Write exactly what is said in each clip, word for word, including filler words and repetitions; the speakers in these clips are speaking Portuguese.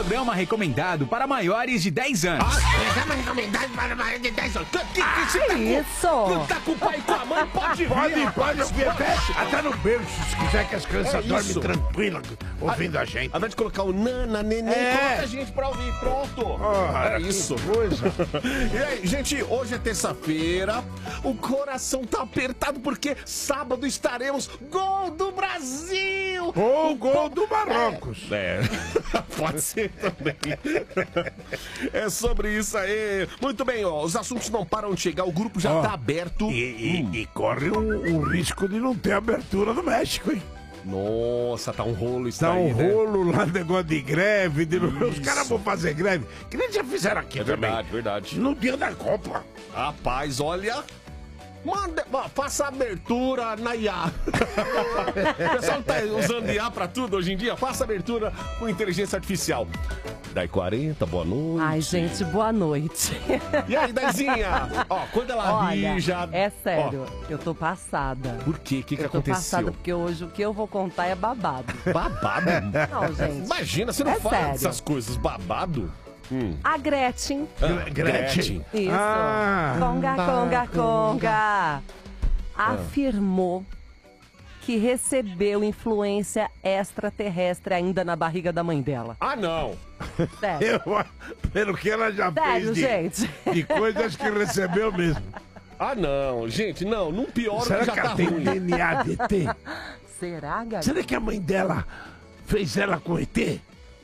programa recomendado para maiores de dez anos. Ah, programa recomendado para maiores de dez anos. Que, que, ah, que, tá isso? Com, tá com o pai e com a mãe? Pode vir. Pode, pode, pode. até no berço, se quiser que as crianças É dormem isso. tranquilas, ouvindo a, a gente. Ao invés de colocar o nana, neném, É. coloca a gente pra ouvir. Pronto. Oh, é isso. Coisa. E aí, gente, hoje é terça-feira. O coração tá apertado porque sábado estaremos Gol do Brasil! Ou o gol do Marrocos. É, pode ser também. É sobre isso aí. Muito bem, ó. Os assuntos não param de chegar, o grupo já Ó, tá aberto. E, e- Hum. e corre um, um risco de não ter abertura no México, hein? Nossa, tá um rolo isso Tá daí, um né? rolo lá, negócio de greve. De... Os Isso. caras vão fazer greve. Que nem já fizeram aqui É também. verdade, verdade. No dia da Copa. Rapaz, olha. Manda, ó, faça a abertura na I A. O pessoal tá usando I A pra tudo hoje em dia. Faça a abertura com inteligência artificial. Dai quarenta, boa noite. Ai, gente, boa noite. E aí, Daizinha? Ó, quando ela Olha, ri, já... é sério, Ó, eu tô passada. por quê? O que, que Eu tô passada aconteceu? porque hoje o que eu vou contar é babado. Babado? Não, gente. Imagina, você não É fala sério. dessas coisas. Babado? Hum. A Gretchen. Ah, Gretchen. Isso. Ah. conga, conga, conga. Afirmou que recebeu influência extraterrestre ainda na barriga da mãe dela. Ah, não. Sério. Eu, pelo que ela já Sério, fez de, gente. de coisas que recebeu mesmo. Ah, não. Gente, não. Não piora Será que já que tá ela tem ruim. D N A de E T? Será, Gabi? Será que a mãe dela fez ela com E T?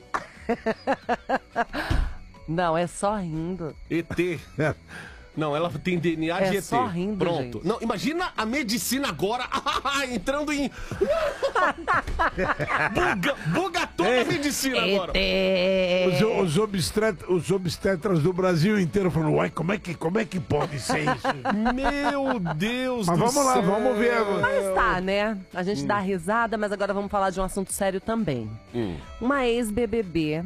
Não, é só rindo. E T. Não, ela tem D N A É de E T. só rindo, Pronto. gente. Não, imagina a medicina agora entrando em. buga, buga toda a medicina agora. Os, os, obstet- os obstetras do Brasil inteiro falando, uai, como é que, como é que pode ser isso? Meu Deus Mas do vamos lá, céu. vamos ver agora. Mas tá, né? A gente dá risada, mas agora vamos falar de um assunto sério também. Hum. Uma ex-B B B